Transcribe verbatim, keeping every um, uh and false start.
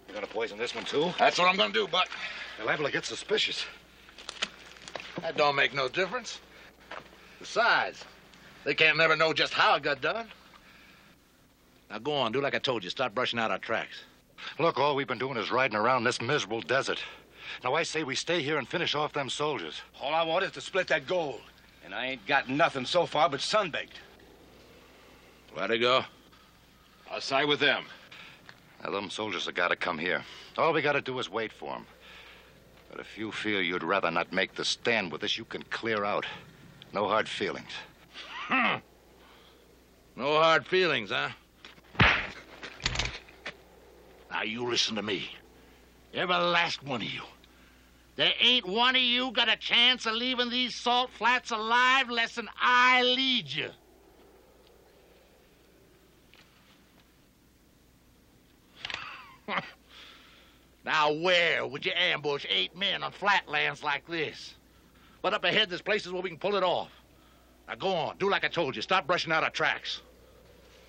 You gonna poison this one, too? That's what I'm gonna do, Buck. They're liable to get suspicious. That don't make no difference. Besides, they can't never know just how it got done. Now go on, do like I told you. Start brushing out our tracks. Look, all we've been doing is riding around this miserable desert. Now, I say we stay here and finish off them soldiers. All I want is to split that gold. And I ain't got nothing so far but sunbaked. Where'd he go? I'll side with them. Now, them soldiers have got to come here. All we got to do is wait for them. But if you feel you'd rather not make the stand with us, you can clear out. No hard feelings. Hmm. No hard feelings, huh? Now, you listen to me. Every last one of you. There ain't one of you got a chance of leaving these salt flats alive less than I lead you. Now, where would you ambush eight men on flatlands like this? But up ahead, there's places where we can pull it off. Now, go on. Do like I told you. Start brushing out our tracks.